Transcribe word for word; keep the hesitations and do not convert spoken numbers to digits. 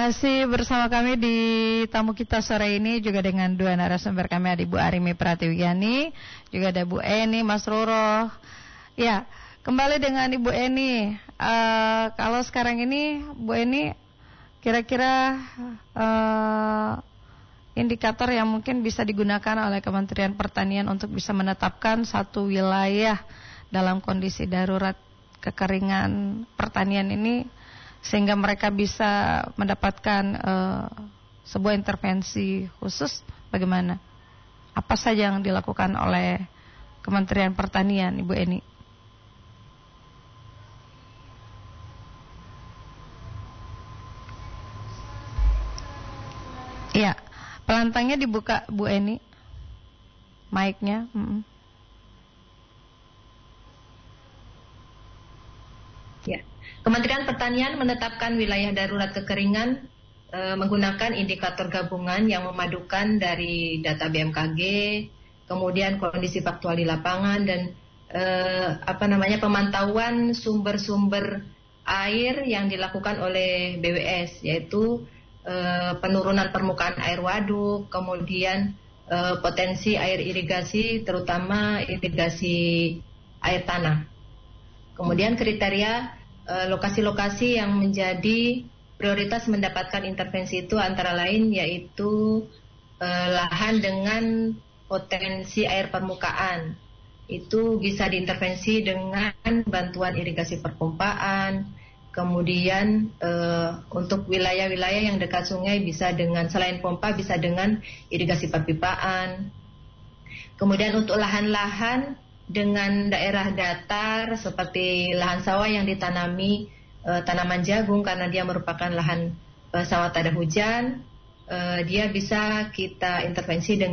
Masih bersama kami di tamu kita sore ini juga dengan dua narasumber kami, ada Ibu Arimi Pratiwiani, juga ada Bu Eni, Mas Roro. Ya, kembali dengan Ibu Eni. Uh, kalau sekarang ini Bu Eni, kira-kira uh, indikator yang mungkin bisa digunakan oleh Kementerian Pertanian untuk bisa menetapkan satu wilayah dalam kondisi darurat kekeringan pertanian ini, sehingga mereka bisa mendapatkan uh, sebuah intervensi khusus, bagaimana? Apa saja yang dilakukan oleh Kementerian Pertanian, Ibu Eni? Iya, pelantangnya dibuka, Bu Eni, mic-nya. Mm-mm. Ya. Kementerian Pertanian menetapkan wilayah darurat kekeringan e, menggunakan indikator gabungan yang memadukan dari data B M K G, kemudian kondisi faktual di lapangan dan e, apa namanya pemantauan sumber-sumber air yang dilakukan oleh B W S, yaitu e, penurunan permukaan air waduk, kemudian e, potensi air irigasi, terutama irigasi air tanah. Kemudian kriteria lokasi-lokasi yang menjadi prioritas mendapatkan intervensi itu antara lain yaitu eh, lahan dengan potensi air permukaan. Itu bisa diintervensi dengan bantuan irigasi perpompaan. Kemudian eh, untuk wilayah-wilayah yang dekat sungai bisa dengan, selain pompa, bisa dengan irigasi perpipaan. Kemudian untuk lahan-lahan dengan daerah datar seperti lahan sawah yang ditanami e, tanaman jagung karena dia merupakan lahan e, sawah tak ada hujan, e, dia bisa kita intervensi dengan